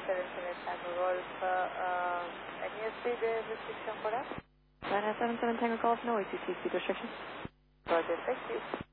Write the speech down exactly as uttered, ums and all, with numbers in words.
seven seven Tango Golf, uh, um, any speed uh, restriction for us? China seven seven Tango Golf, no A C C speed restriction. Roger, thank you.